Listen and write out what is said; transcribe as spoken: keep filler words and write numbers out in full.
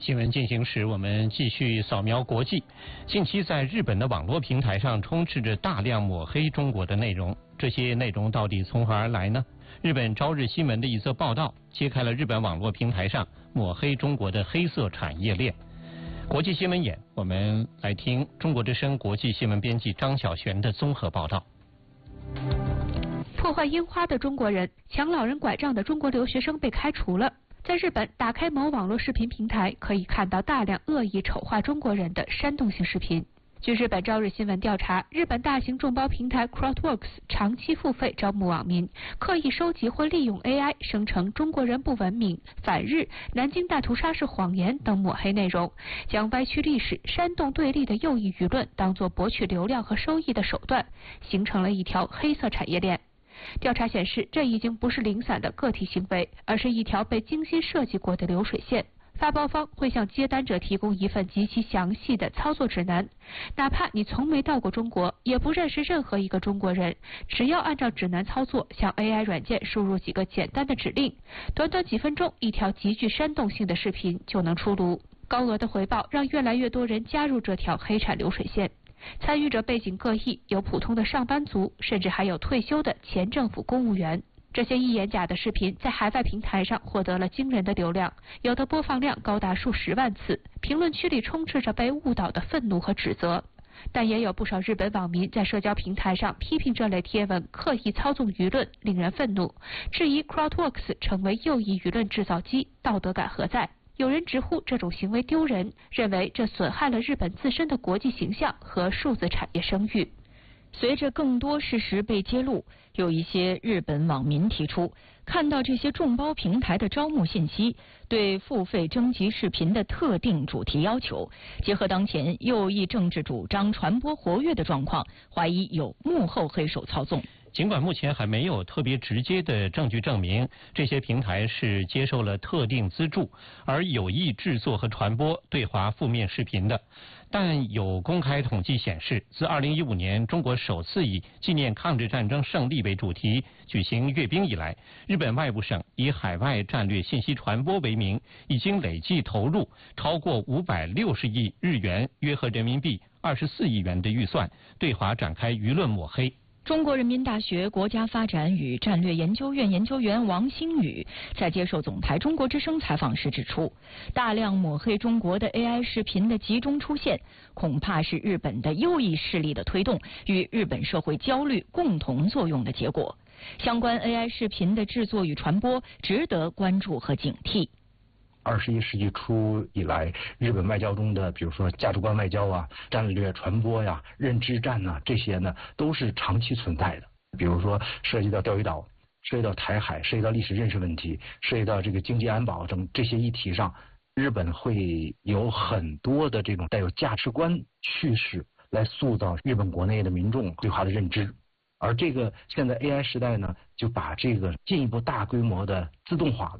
新闻进行时，我们继续扫描国际。近期在日本的网络平台上充斥着大量抹黑中国的内容，这些内容到底从何而来呢？日本朝日新闻的一则报道揭开了日本网络平台上抹黑中国的黑色产业链。国际新闻眼，我们来听中国之声国际新闻编辑张晓璇的综合报道。 破坏樱花的中国人，抢老人拐杖的中国留学生被开除了。在日本，打开某网络视频平台，可以看到大量恶意丑化中国人的煽动性视频。据日本朝日新闻调查，日本大型众包平台 Crowdworks 长期付费招募网民，刻意收集或利用 A I 生成中国人不文明、反日、南京大屠杀是谎言等抹黑内容，将歪曲历史、煽动对立的右翼舆论当作博取流量和收益的手段，形成了一条黑色产业链。调查显示，这已经不是零散的个体行为，而是一条被精心设计过的流水线。发包方会向接单者提供一份极其详细的操作指南，哪怕你从没到过中国，也不认识任何一个中国人，只要按照指南操作，向 A I 软件输入几个简单的指令，短短几分钟，一条极具煽动性的视频就能出炉。高额的回报让越来越多人加入这条黑产流水线。参与者背景各异，有普通的上班族，甚至还有退休的前政府公务员。这些一眼假的视频在海外平台上获得了惊人的流量，有的播放量高达数十万次，评论区里充斥着被误导的愤怒和指责。但也有不少日本网民在社交平台上批评这类贴文刻意操纵舆论，令人愤怒，质疑 Crowdworks 成为右翼舆论制造机，道德感何在？有人直呼这种行为丢人，认为这损害了日本自身的国际形象和数字产业声誉。 随着更多事实被揭露，有一些日本网民提出，看到这些众包平台的招募信息，对付费征集视频的特定主题要求，结合当前右翼政治主张传播活跃的状况，怀疑有幕后黑手操纵。 尽管目前还没有特别直接的证据证明这些平台是接受了特定资助而有意制作和传播对华负面视频的，但有公开统计显示，自二零一五年中国首次以纪念抗日战争胜利为主题举行阅兵以来，日本外务省以海外战略信息传播为名，已经累计投入超过五百六十亿日元，约合人民币二十四亿元的预算，对华展开舆论抹黑。 中国人民大学国家发展与战略研究院研究员王新宇在接受总台中国之声采访时指出，大量抹黑中国的 A I 视频的集中出现，恐怕是日本的右翼势力的推动与日本社会焦虑共同作用的结果。相关 A I 视频的制作与传播值得关注和警惕。 二十一世纪初以来，日本外交中的，比如说价值观外交啊、战略传播呀、认知战呐、啊，这些呢都是长期存在的。比如说涉及到钓鱼岛、涉及到台海、涉及到历史认识问题、涉及到这个经济安保等这些议题上，日本会有很多的这种带有价值观趋势来塑造日本国内的民众对华的认知。而这个现在 A I 时代呢，就把这个进一步大规模的自动化了。